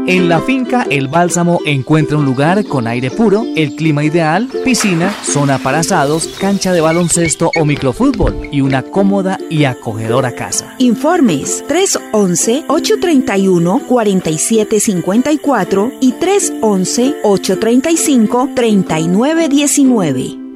En la finca El Bálsamo encuentra un lugar con aire puro, el clima ideal, piscina, zona para asados, cancha de baloncesto o microfútbol y una cómoda y acogedora casa. Informes 311-831-4754 y 311-835-3919.